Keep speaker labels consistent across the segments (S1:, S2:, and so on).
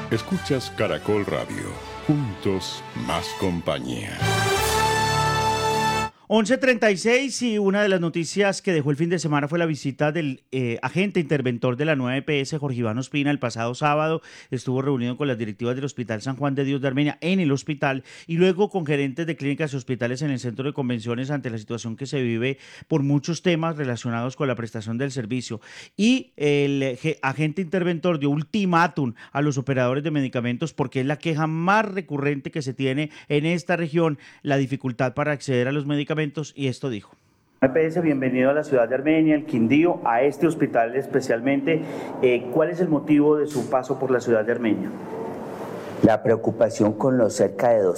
S1: Escuchas Caracol Radio. Juntos más compañía.
S2: 11:36 y una de las noticias que dejó el fin de semana fue la visita del agente interventor de la nueva EPS, Jorge Iván Ospina, el pasado sábado. Estuvo reunido con las directivas del Hospital San Juan de Dios de Armenia en el hospital y luego con gerentes de clínicas y hospitales en el centro de convenciones ante la situación que se vive por muchos temas relacionados con la prestación del servicio. Y el agente interventor dio ultimátum a los operadores de medicamentos porque es la queja más recurrente que se tiene en esta región, la dificultad para acceder a los medicamentos. Y esto dijo.
S3: EPS, bienvenido a la ciudad de Armenia, el Quindío, a este hospital especialmente. ¿Cuál es el motivo de su paso por la ciudad de Armenia?
S4: La preocupación con los cerca de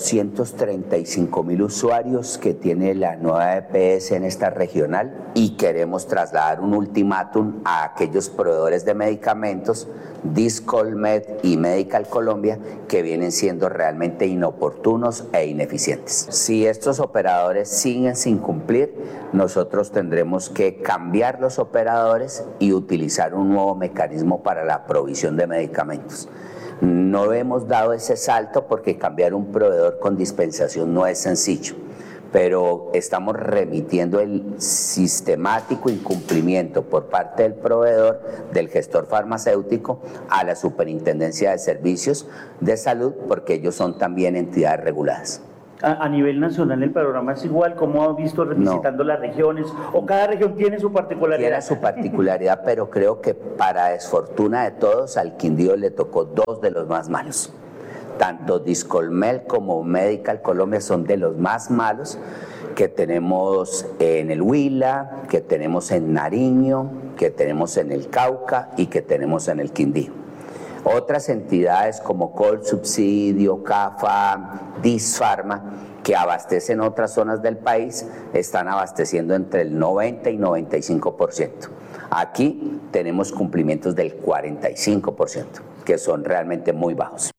S4: 235.000 usuarios que tiene la nueva EPS en esta regional, y queremos trasladar un ultimátum a aquellos proveedores de medicamentos, Discolmed y Medical Colombia, que vienen siendo realmente inoportunos e ineficientes. Si estos operadores siguen sin cumplir, nosotros tendremos que cambiar los operadores y utilizar un nuevo mecanismo para la provisión de medicamentos. No hemos dado ese salto porque cambiar un proveedor con dispensación no es sencillo, pero estamos remitiendo el sistemático incumplimiento por parte del proveedor, del gestor farmacéutico, a la Superintendencia de Servicios de Salud, porque ellos son también entidades reguladas.
S3: A nivel nacional el panorama es igual, ¿cómo ha visto revisitando las regiones? ¿O cada región tiene su particularidad?
S4: Tiene su particularidad, pero creo que para desfortuna de todos, al Quindío le tocó dos de los más malos. Tanto Discolmed como Medical Colombia son de los más malos que tenemos en el Huila, que tenemos en Nariño, que tenemos en el Cauca y que tenemos en el Quindío. Otras entidades como Colsubsidio, CAFA, Disfarma, que abastecen otras zonas del país, están abasteciendo entre el 90 y 95%. Aquí tenemos cumplimientos del 45%, que son realmente muy bajos.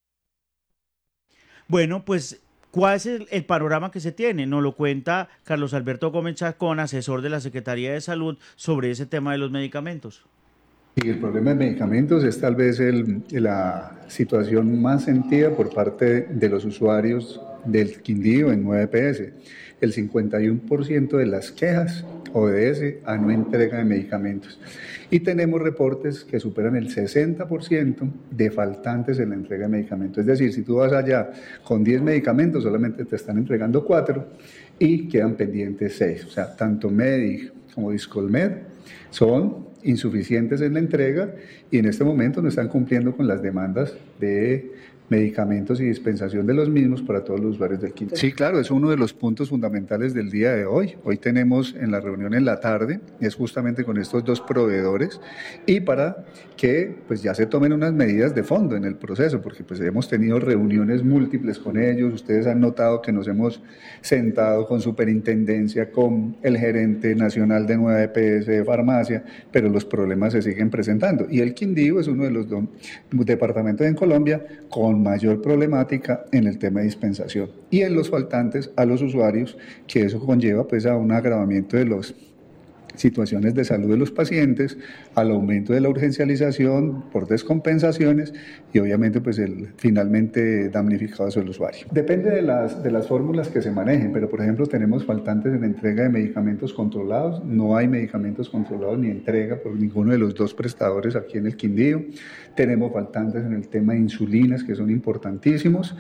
S2: Bueno, pues, ¿cuál es el panorama que se tiene? Nos lo cuenta Carlos Alberto Gómez Chacón, asesor de la Secretaría de Salud, sobre ese tema de los medicamentos.
S5: Y el problema de medicamentos es tal vez la situación más sentida por parte de los usuarios del Quindío en 9PS. El 51% de las quejas obedece a no entrega de medicamentos. Y tenemos reportes que superan el 60% de faltantes en la entrega de medicamentos. Es decir, si tú vas allá con 10 medicamentos, solamente te están entregando 4 y quedan pendientes 6. O sea, tanto Medic como Discolmed son insuficientes en la entrega y en este momento no están cumpliendo con las demandas de medicamentos y dispensación de los mismos para todos los usuarios del Quindío. Sí, claro, es uno de los puntos fundamentales del día de hoy. Hoy tenemos en la reunión en la tarde, es justamente con estos dos proveedores y para que pues ya se tomen unas medidas de fondo en el proceso, porque pues hemos tenido reuniones múltiples con ellos. Ustedes han notado que nos hemos sentado con superintendencia, con el gerente nacional de Nueva EPS de farmacia, pero los problemas se siguen presentando. Y el Quindío es uno de los departamentos en Colombia con mayor problemática en el tema de dispensación y en los faltantes a los usuarios, que eso conlleva pues a un agravamiento de las situaciones de salud de los pacientes, al aumento de la urgencialización por descompensaciones y obviamente pues finalmente damnificado es el usuario. Depende de las fórmulas que se manejen, pero por ejemplo tenemos faltantes en entrega de medicamentos controlados, no hay medicamentos controlados ni entrega por ninguno de los dos prestadores aquí en el Quindío. Tenemos faltantes en el tema de insulinas que son importantísimos,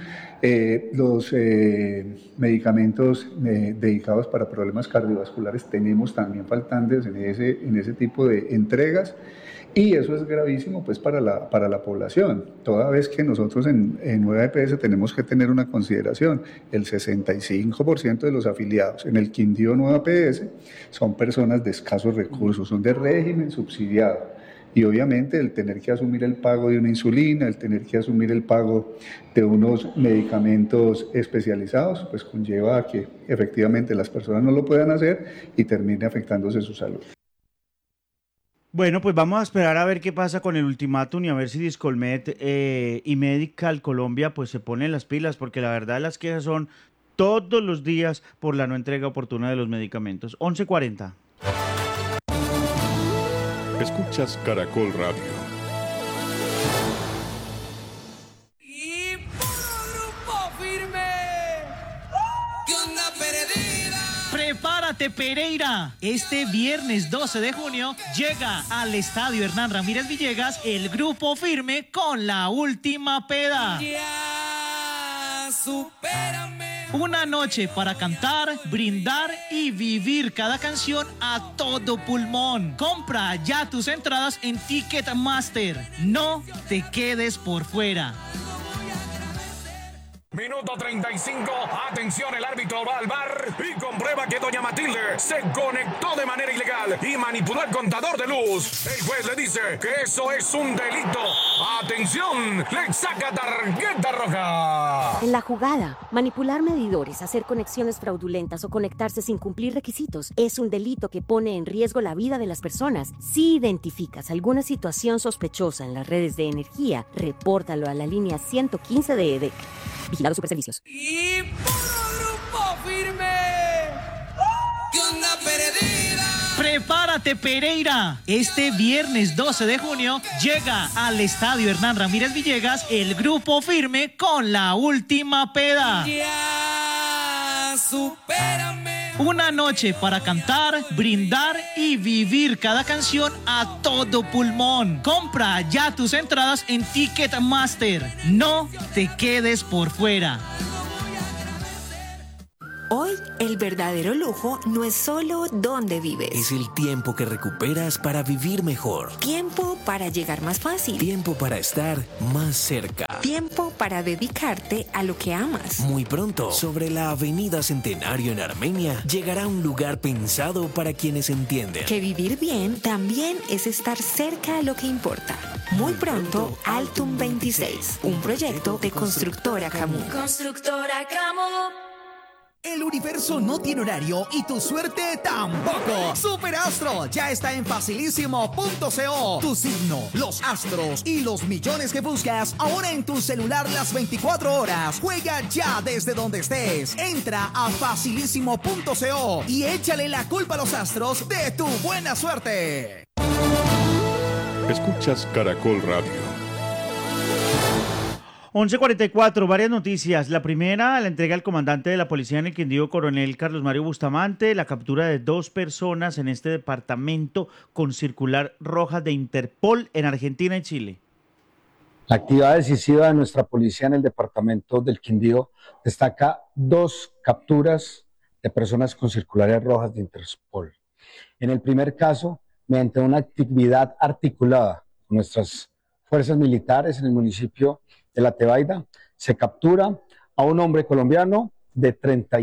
S5: los medicamentos dedicados para problemas cardiovasculares tenemos también faltantes en ese tipo de entregas y eso es gravísimo pues para la población, toda vez que nosotros en Nueva EPS tenemos que tener una consideración, el 65% de los afiliados en el Quindío Nueva EPS son personas de escasos recursos, son de régimen subsidiado. Y obviamente el tener que asumir el pago de una insulina, el tener que asumir el pago de unos medicamentos especializados, pues conlleva a que efectivamente las personas no lo puedan hacer y termine afectándose su salud.
S2: Bueno, pues vamos a esperar a ver qué pasa con el ultimátum y a ver si Discolmed y Medical Colombia pues se ponen las pilas, porque la verdad las quejas son todos los días por la no entrega oportuna de los medicamentos. 11:40.
S1: Escuchas Caracol Radio.
S6: Prepárate, Pereira. Este viernes 12 de junio llega al Estadio Hernán Ramírez Villegas el Grupo Firme con La Última Peda.
S7: Ya, supérame.
S6: Una noche para cantar, brindar y vivir cada canción a todo pulmón. Compra ya tus entradas en Ticketmaster. No te quedes por fuera.
S8: Minuto 35, atención, el árbitro va al VAR y comprueba que doña Matilde se conectó de manera ilegal y manipuló el contador de luz. El juez le dice que eso es un delito. Atención, le saca tarjeta roja.
S9: En la jugada, manipular medidores, hacer conexiones fraudulentas o conectarse sin cumplir requisitos es un delito que pone en riesgo la vida de las personas. Si identificas alguna situación sospechosa en las redes de energía, repórtalo a la línea 115 de EDEC. Vigilado Superservicios.
S7: Y puro Grupo Firme. ¿Qué onda, perdida?
S6: Prepárate, Pereira. Este viernes 12 de junio llega al Estadio Hernán Ramírez Villegas el Grupo Firme con La Última Peda.
S7: Ya, supérame.
S6: Una noche para cantar, brindar y vivir cada canción a todo pulmón. Compra ya tus entradas en Ticketmaster. No te quedes por fuera.
S10: Hoy, el verdadero lujo no es solo dónde vives.
S11: Es el tiempo que recuperas para vivir mejor.
S10: Tiempo para llegar más fácil.
S11: Tiempo para estar más cerca.
S10: Tiempo para dedicarte a lo que amas.
S11: Muy pronto, sobre la Avenida Centenario en Armenia, llegará un lugar pensado para quienes entienden.
S10: Que vivir bien también es estar cerca a lo que importa. Muy pronto, Altum 26, un proyecto de Constructora Camus.
S7: Constructora Camus.
S12: El universo no tiene horario y tu suerte tampoco. Superastro ya está en facilísimo.co. Tu signo, los astros y los millones que buscas ahora en tu celular las 24 horas. Juega ya desde donde estés. Entra a facilísimo.co y échale la culpa a los astros de tu buena suerte.
S1: Escuchas Caracol Radio.
S2: 11:44, varias noticias. La primera, la entrega al comandante de la policía en el Quindío, coronel Carlos Mario Bustamante, la captura de 2 personas en este departamento con circular roja de Interpol en Argentina y Chile.
S13: La actividad decisiva de nuestra policía en el departamento del Quindío destaca 2 capturas de personas con circulares rojas de Interpol. En el primer caso, mediante una actividad articulada con nuestras fuerzas militares en el municipio de La Tebaida, se captura a un hombre colombiano de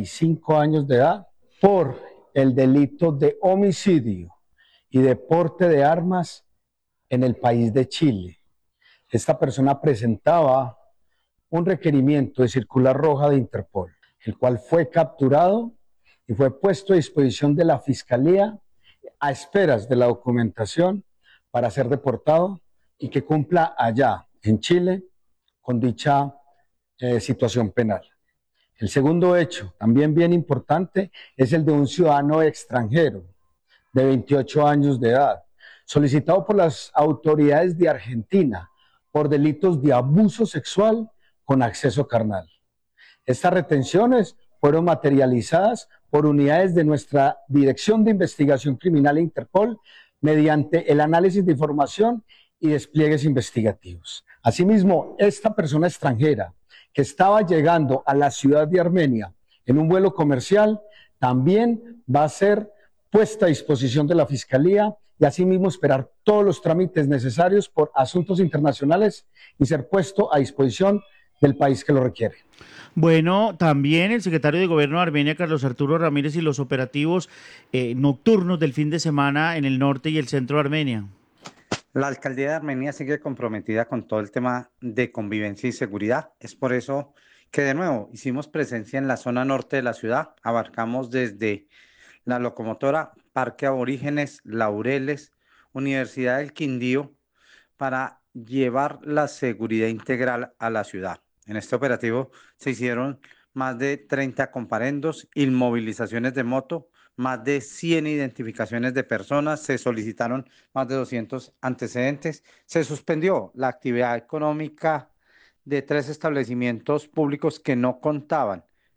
S13: 35 años de edad por el delito de homicidio y de porte de armas en el país de Chile. Esta persona presentaba un requerimiento de circular roja de Interpol, el cual fue capturado y fue puesto a disposición de la Fiscalía a esperas de la documentación para ser deportado y que cumpla allá en Chile con dicha situación penal. El segundo hecho, también bien importante, es el de un ciudadano extranjero de 28 años de edad, solicitado por las autoridades de Argentina por delitos de abuso sexual con acceso carnal. Estas retenciones fueron materializadas por unidades de nuestra Dirección de Investigación Criminal e Interpol mediante el análisis de información y despliegues investigativos. Asimismo, esta persona extranjera que estaba llegando a la ciudad de Armenia en un vuelo comercial también va a ser puesta a disposición de la Fiscalía y asimismo esperar todos los trámites necesarios por asuntos internacionales y ser puesto a disposición del país que lo requiere.
S2: Bueno, también el secretario de Gobierno de Armenia, Carlos Arturo Ramírez, y los operativos nocturnos del fin de semana en el norte y el centro de Armenia.
S14: La alcaldía de Armenia sigue comprometida con todo el tema de convivencia y seguridad. Es por eso que de nuevo hicimos presencia en la zona norte de la ciudad. Abarcamos desde la locomotora, Parque Aborígenes, Laureles, Universidad del Quindío, para llevar la seguridad integral a la ciudad. En este operativo se hicieron más de 30 comparendos, inmovilizaciones de moto, más de 100 identificaciones de personas, se solicitaron más de 200 antecedentes, se suspendió la actividad económica de 3 establecimientos públicos que no contaban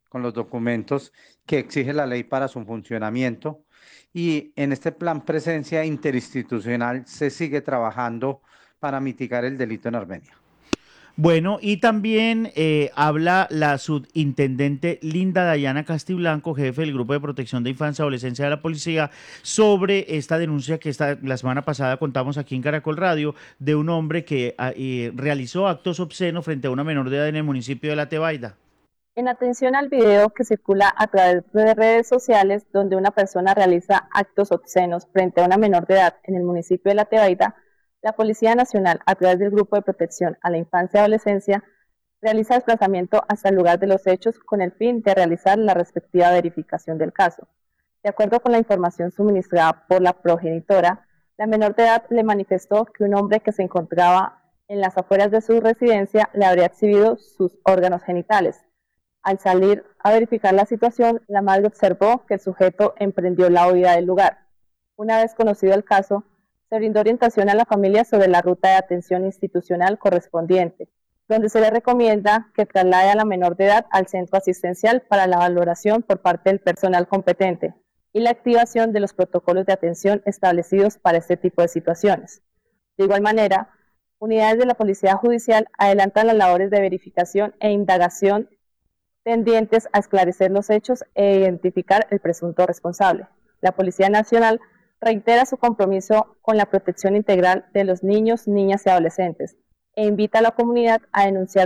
S14: con los documentos que exige la ley para su funcionamiento. Y en este plan presencia interinstitucional se sigue trabajando para mitigar el delito en Armenia.
S2: Bueno, y también habla la subintendente Linda Dayana Castiblanco, jefe del Grupo de Protección de Infancia y Adolescencia de la Policía, sobre esta denuncia que la semana pasada contamos aquí en Caracol Radio, de un hombre que realizó actos obscenos frente a una menor de edad en el municipio de La Tebaida.
S15: En atención al video que circula a través de redes sociales, donde una persona realiza actos obscenos frente a una menor de edad en el municipio de La Tebaida, la Policía Nacional, a través del Grupo de Protección a la Infancia y Adolescencia, realiza desplazamiento hasta el lugar de los hechos con el fin de realizar la respectiva verificación del caso. De acuerdo con la información suministrada por la progenitora, la menor de edad le manifestó que un hombre que se encontraba en las afueras de su residencia le habría exhibido sus órganos genitales. Al salir a verificar la situación, la madre observó que el sujeto emprendió la huida del lugar. Una vez conocido el caso, se brindó orientación a la familia sobre la ruta de atención institucional correspondiente, donde se le recomienda que traslade a la menor de edad al centro asistencial para la valoración por parte del personal competente y la activación de los protocolos de atención establecidos para este tipo de situaciones. De igual manera, unidades de la Policía Judicial adelantan las labores de verificación e indagación tendientes a esclarecer los hechos e identificar el presunto responsable. La Policía Nacional reitera su compromiso con la protección integral de los niños, niñas y adolescentes e invita a la comunidad a denunciar